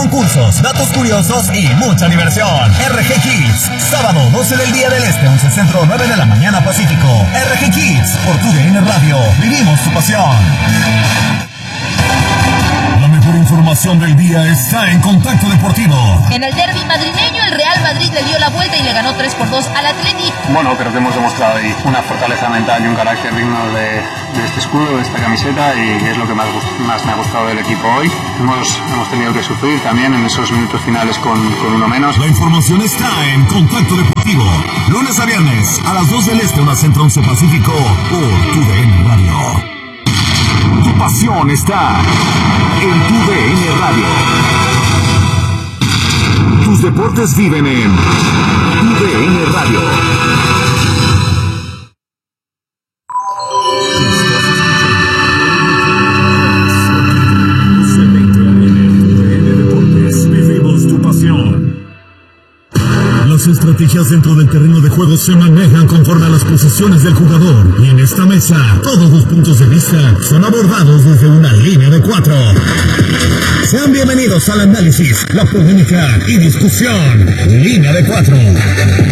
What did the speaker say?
concursos, datos curiosos y mucha diversión. RG Kids, sábado 12 del día del Este, 11 Centro, 9 de la mañana Pacífico. RG Kids, por TUDN Radio, vivimos tu pasión. La mejor información del día está en Contacto Deportivo. En el derbi madrileño, el Real Madrid le dio la vuelta y le ganó 3-2 al Atleti. Bueno, creo que hemos demostrado ahí una fortaleza mental y un carácter digno de este escudo, de esta camiseta, y es lo que más me ha gustado del equipo hoy. Hemos tenido que sufrir también en esos minutos finales con uno menos. La información está en Contacto Deportivo, lunes a viernes a las 2 del Este, 1 Centro, 11 Pacífico, por TUDN Radio. Tu pasión está en TUDN Radio. Tus deportes viven en TUDN Radio. Vivimos tu pasión. Las estrategias dentro del terreno de juego se manejan conforme a las posiciones del jugador. Y en esta mesa, todos los puntos de vista son abordados desde una línea de 4. Sean bienvenidos al análisis, la polémica y discusión. Línea de 4.